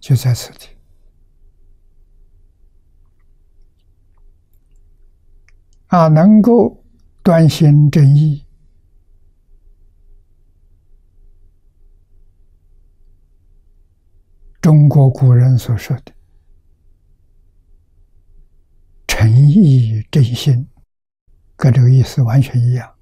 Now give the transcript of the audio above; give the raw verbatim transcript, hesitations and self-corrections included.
就在此地。啊，能够端心正义，中国古人所说的诚意正心，跟这个意思完全一样。